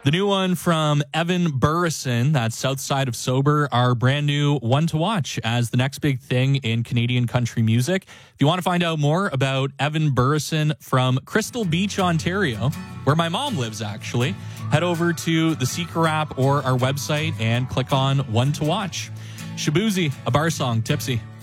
The new one from Evan Burrison, that's South Side of Sober, our brand new one to watch as the next big thing in Canadian country music. If you want to find out more about Evan Burrison from Crystal Beach, Ontario, where my mom lives actually, head over to the Seeker app or our website and click on one to watch. Shabuzi, a bar song, Tipsy.